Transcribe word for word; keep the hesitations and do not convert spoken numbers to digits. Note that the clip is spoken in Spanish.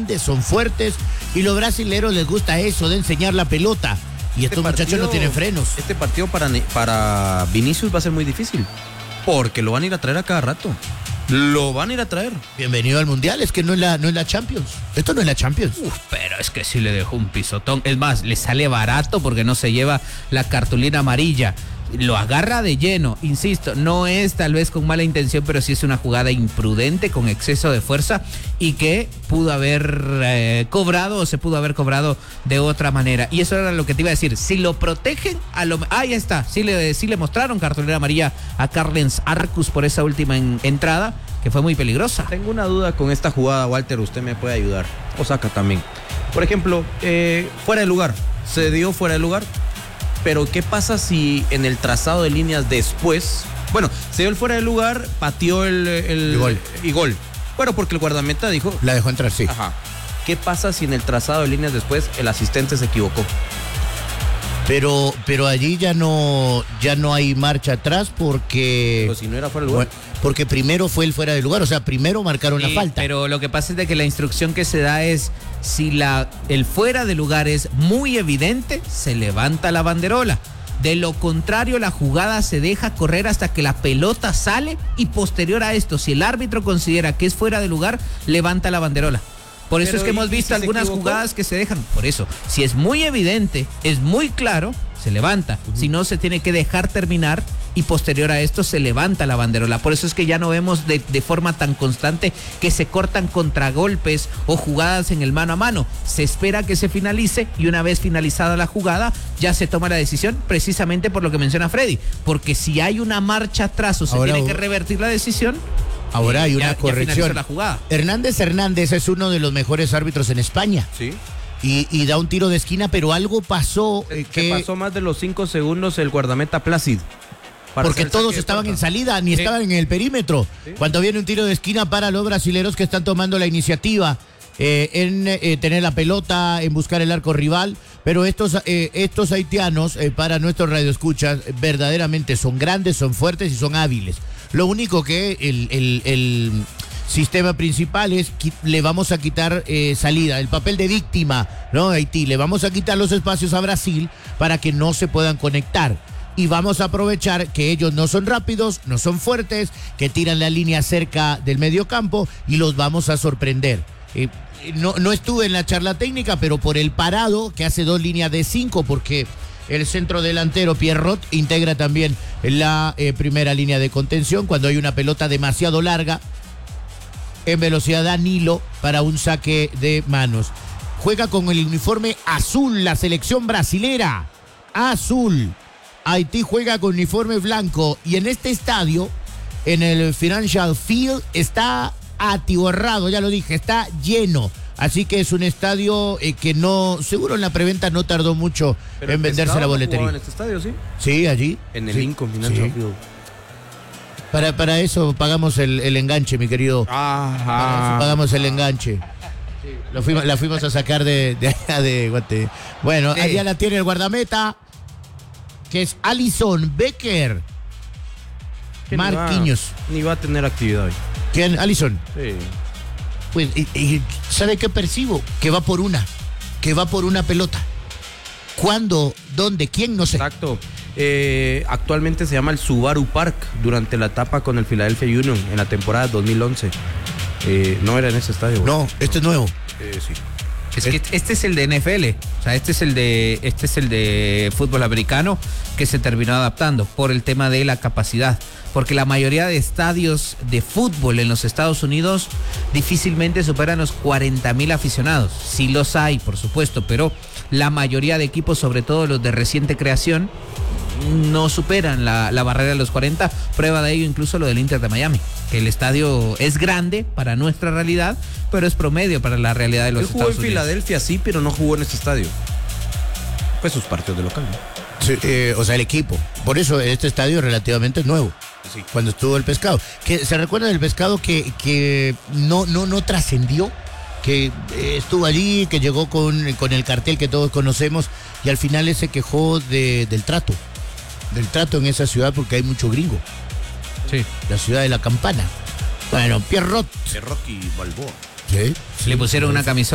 grandes, son fuertes y los brasileros les gusta eso de enseñar la pelota. Y Este estos partido, muchachos no tienen frenos. Este partido para, para Vinicius va a ser muy difícil, porque lo van a ir a traer a cada rato. Lo van a ir a traer. Bienvenido al Mundial, es que no es la, no es la Champions. Esto no es la Champions. Uf, pero es que sí le dejó un pisotón. Es más, le sale barato porque no se lleva la cartulina amarilla. Lo agarra de lleno, insisto, no es tal vez con mala intención, pero sí es una jugada imprudente, con exceso de fuerza y que pudo haber eh, cobrado o se pudo haber cobrado de otra manera. Y eso era lo que te iba a decir, si lo protegen, a lo ahí está, sí le, sí le mostraron cartulina amarilla a Carlens Arcus por esa última en, entrada, que fue muy peligrosa. Tengo una duda con esta jugada, Walter, usted me puede ayudar, Osaka también. Por ejemplo, eh, fuera de lugar, se dio fuera de lugar. Pero ¿qué pasa si en el trazado de líneas después, bueno, se dio el fuera de lugar, pateó el, el y gol. Y gol. Bueno, porque el guardameta dijo... La dejó entrar, sí. Ajá. ¿Qué pasa si en el trazado de líneas después el asistente se equivocó? Pero, pero allí ya no, ya no hay marcha atrás porque... Pero si no era fuera de lugar. Bueno, porque primero fue el fuera de lugar, o sea, primero marcaron Sí, la falta. Pero lo que pasa es de que la instrucción que se da es, si la, el fuera de lugar es muy evidente, se levanta la banderola. De lo contrario, la jugada se deja correr hasta que la pelota sale y posterior a esto, si el árbitro considera que es fuera de lugar, levanta la banderola. Por eso Pero es que hemos ¿y visto si algunas jugadas que se dejan. Por eso, si es muy evidente, es muy claro, se levanta. Uh-huh. Si no, se tiene que dejar terminar y posterior a esto se levanta la banderola. Por eso es que ya no vemos de, de forma tan constante que se cortan contragolpes o jugadas en el mano a mano. Se espera que se finalice y una vez finalizada la jugada ya se toma la decisión, precisamente por lo que menciona Freddy. Porque si hay una marcha atrás o se Ahora, tiene que revertir la decisión... Ahora hay una ya, corrección. Ya la jugada. Hernández Hernández es uno de los mejores árbitros en España. Sí. Y, y da un tiro de esquina, pero algo pasó eh, que... que pasó más de los cinco segundos el guardameta Plácido. Porque todos estaban en salida, ni sí. estaban en el perímetro. ¿Sí? Cuando viene un tiro de esquina para los brasileros que están tomando la iniciativa eh, en eh, tener la pelota, en buscar el arco rival. Pero estos, eh, estos haitianos, eh, para nuestros radioescuchas, verdaderamente son grandes, son fuertes y son hábiles. Lo único que el, el, el sistema principal es que le vamos a quitar eh, salida, el papel de víctima, ¿no? Haití, le vamos a quitar los espacios a Brasil para que no se puedan conectar. Y vamos a aprovechar que ellos no son rápidos, no son fuertes, que tiran la línea cerca del mediocampo y los vamos a sorprender. Eh, no, no estuve en la charla técnica, pero por el parado, que hace dos líneas de cinco, porque el centro delantero Pierrot integra también la eh, primera línea de contención cuando hay una pelota demasiado larga en velocidad Danilo para un saque de manos. Juega con el uniforme azul la selección brasilera, azul. Haití juega con uniforme blanco y en este estadio, en el Financial Field, está atiborrado, ya lo dije, está lleno. Así que es un estadio eh, que no, seguro en la preventa no tardó mucho Pero en venderse la boletería. ¿En este estadio, sí? Sí, allí. En el sí. Lincoln Financial sí. Field. Para, para eso pagamos el, el enganche, mi querido. Ajá. Para eso pagamos el enganche. Sí. Lo fuimos, la fuimos a sacar de, de allá de Guate. Bueno, sí. Allá la tiene el guardameta, que es Alisson Becker. Marquinhos. Ni va a tener actividad hoy. ¿Quién? Alisson. Sí. Pues, y, y, ¿sabe qué percibo? Que va por una, que va por una pelota. ¿Cuándo? ¿Dónde? ¿Quién? No sé. Exacto. Eh, actualmente se llama el Subaru Park durante la etapa con el Philadelphia Union en la temporada dos mil once. Eh, no era en ese estadio. No, ¿verdad? este es nuevo. Eh, sí. Es que este es el de N F L, o sea, este es el de este es el de fútbol americano que se terminó adaptando por el tema de la capacidad, porque la mayoría de estadios de fútbol en los Estados Unidos difícilmente superan los cuarenta mil aficionados. Sí los hay, por supuesto, pero la mayoría de equipos, sobre todo los de reciente creación, no superan la, la barrera de los cuarenta. Prueba de ello incluso lo del Inter de Miami, que el estadio es grande para nuestra realidad, pero es promedio para la realidad de los Él jugó Estados en Unidos. Filadelfia, sí, pero no jugó en este estadio. Pues sus partidos de local, ¿no? Sí, eh, o sea, el equipo. Por eso este estadio es relativamente nuevo. Sí. Cuando estuvo el Pescado. Que ¿se recuerda del Pescado que, que no, no, no trascendió? Que eh, estuvo allí, que llegó con, con el cartel que todos conocemos y al final él se quejó de, del trato. Del trato en esa ciudad porque hay mucho gringo. Sí. La ciudad de la campana. Bueno, Pierrot. De Rocky Balboa. Sí. Le pusieron una camiseta